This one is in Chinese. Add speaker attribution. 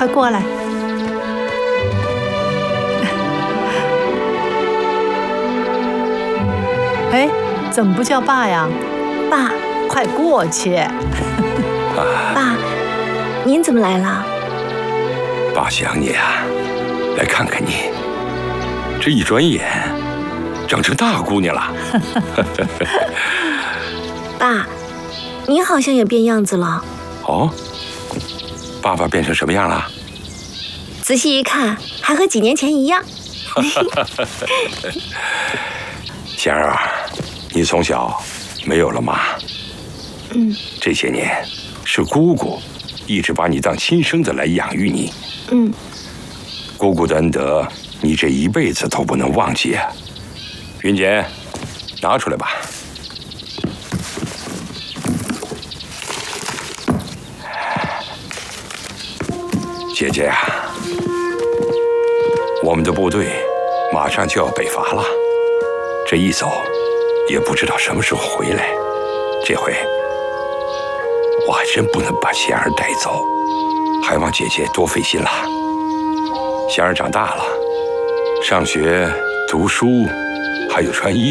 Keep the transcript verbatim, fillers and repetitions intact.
Speaker 1: 快过来。哎，怎么不叫爸呀？
Speaker 2: 爸，
Speaker 1: 快过去。
Speaker 2: 爸，您怎么来了？
Speaker 3: 爸想你啊，来看看你。这一转眼，长成大姑娘了。
Speaker 2: 爸，您好像也变样子了。
Speaker 3: 哦，爸爸变成什么样了？
Speaker 2: 仔细一看，还和几年前一样。
Speaker 3: 贤儿啊，你从小没有了妈，
Speaker 2: 嗯，
Speaker 3: 这些年是姑姑一直把你当亲生的来养育你。
Speaker 2: 嗯，
Speaker 3: 姑姑的恩德，你这一辈子都不能忘记啊。云简，拿出来吧。姐姐呀、啊，我们的部队马上就要北伐了，这一走也不知道什么时候回来。这回我还真不能把贤儿带走，还望姐姐多费心了。贤儿长大了，上学、读书，还有穿衣